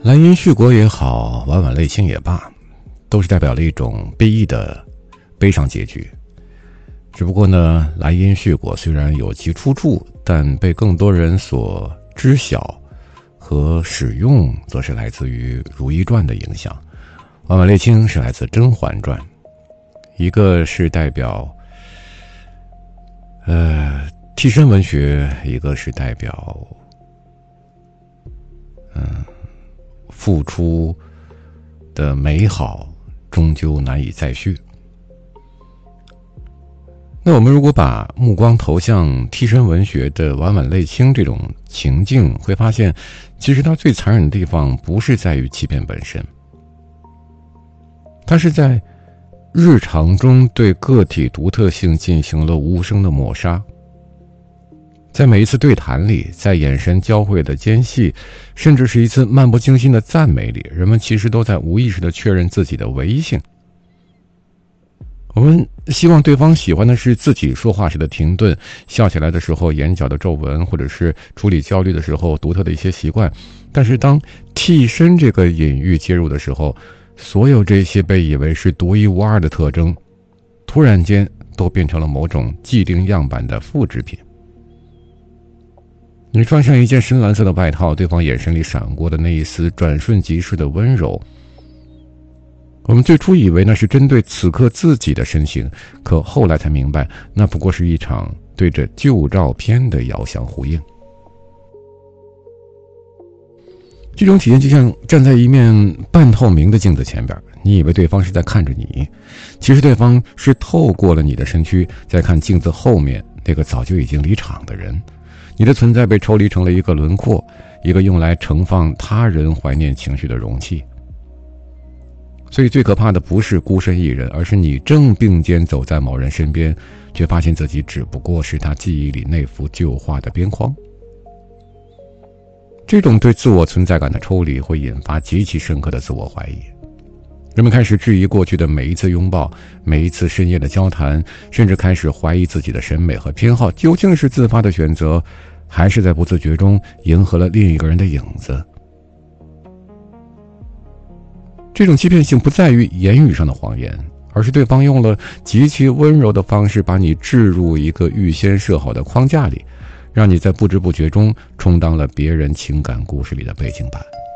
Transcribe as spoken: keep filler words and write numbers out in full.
兰因絮果也好，婉婉泪倾也罢，都是代表了一种悲意的悲伤结局。只不过呢，兰因絮果虽然有其出处，但被更多人所知晓和使用，则是来自于《如懿传》的影响。婉婉泪倾是来自《甄嬛传》，一个是代表呃替身文学，一个是代表嗯付出的美好终究难以再续。那我们如果把目光投向替身文学的婉婉泪倾这种情境，会发现其实它最残忍的地方不是在于欺骗本身，它是在日常中对个体独特性进行了无声的抹杀。在每一次对谈里，在眼神交汇的间隙，甚至是一次漫不经心的赞美里，人们其实都在无意识地确认自己的唯一性。我们希望对方喜欢的是自己说话时的停顿，笑起来的时候眼角的皱纹，或者是处理焦虑的时候独特的一些习惯。但是当替身这个隐喻介入的时候，所有这些被以为是独一无二的特征，突然间都变成了某种既定样板的复制品。你穿上一件深蓝色的外套，对方眼神里闪过的那一丝转瞬即逝的温柔，我们最初以为那是针对此刻自己的身形，可后来才明白，那不过是一场对着旧照片的遥相呼应。这种体验就像站在一面半透明的镜子前边，你以为对方是在看着你，其实对方是透过了你的身躯，在看镜子后面那个早就已经离场的人。你的存在被抽离成了一个轮廓，一个用来盛放他人怀念情绪的容器。所以最可怕的不是孤身一人，而是你正并肩走在某人身边，却发现自己只不过是他记忆里那幅旧画的边框。这种对自我存在感的抽离会引发极其深刻的自我怀疑，人们开始质疑过去的每一次拥抱，每一次深夜的交谈，甚至开始怀疑自己的审美和偏好究竟是自发的选择，还是在不自觉中迎合了另一个人的影子。这种欺骗性不在于言语上的谎言，而是对方用了极其温柔的方式把你置入一个预先设好的框架里，让你在不知不觉中充当了别人情感故事里的背景板。